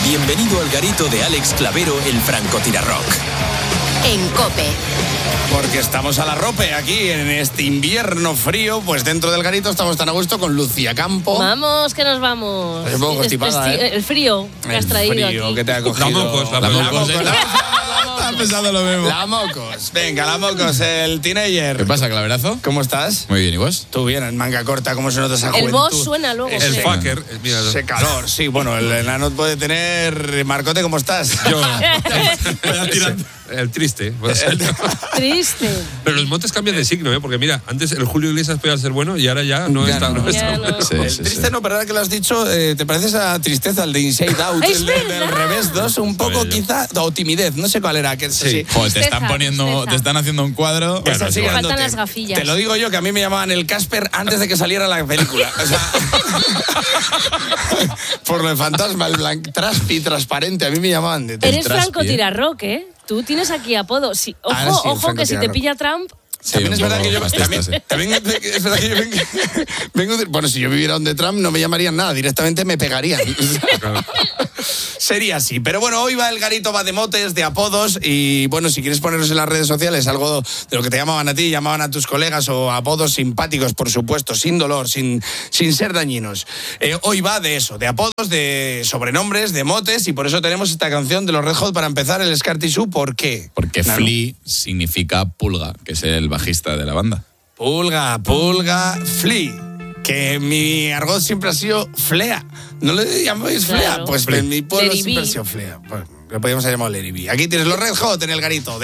Bienvenido al garito de Alex Clavero, el francotirarrock. En COPE. Porque estamos a la rope aquí en este invierno frío, pues dentro del garito estamos tan a gusto con Lucía Campo. Vamos, que nos vamos. Es un poco constipada, El frío que has traído frío aquí. que te ha cogido. La mocos. Ha empezado lo mismo. La mocos. Venga, la mocos, el teenager. ¿Qué pasa, Claverazo? ¿Cómo estás? Muy bien, ¿y vos? Tú bien, en manga corta, ¿cómo se nota esa juventud? El boss suena luego. El sí. fucker. Mira, Ese calor, sí, bueno, el enano puede tener... Marcote, ¿cómo estás? yo. El triste. Puede ser. Triste. Pero los montes cambian de signo, ¿eh? Porque mira, antes el Julio Iglesias podía ser bueno y ahora ya no está. No Ya está no. bueno. El triste no, pero ahora que lo has dicho, ¿te parece esa tristeza, el de Inside Out, Es el del verdad. Revés 2? Un poco Joder, yo. quizá, o timidez, no sé cuál era. Que Sí. Joder, te están Tristeza, poniendo, tristeza. te están haciendo un cuadro. Esa Bueno, sigue igual. dándote. Faltan las gafillas. Te lo digo yo, que a mí me llamaban el Casper antes de que saliera la película. O sea, por lo de fantasma, el traspi transparente, a mí me llamaban de Eres Traspi, francotirarrock, ¿eh? Tú tienes aquí apodo. Sí. Ojo, Ahora sí, el ojo, que si te francotirarrock. pilla Trump... También es verdad que yo fascistas, también es verdad que yo vengo bueno, si yo viviera donde Trump no me llamarían nada, directamente me pegarían. Sería así. Pero bueno, hoy va el garito, va de motes, de apodos, y bueno, si quieres ponernos en las redes sociales algo de lo que te llamaban a ti, llamaban a tus colegas, o apodos simpáticos, por supuesto, sin dolor, sin ser dañinos. Hoy va de eso, de apodos, de sobrenombres, de motes, y por eso tenemos esta canción de los Red Hot para empezar, el Scar Tissue. ¿Por qué? Porque Nano. Flea significa pulga, que es el bajista de la banda. Pulga, Flea. Que mi argot siempre ha sido Flea. ¿No le llamáis Flea? Claro. Pues en mi pueblo Larry siempre ha B. sido Flea. Pues, lo podríamos haber llamado Larry B. Aquí tienes los Red Hot en el garito.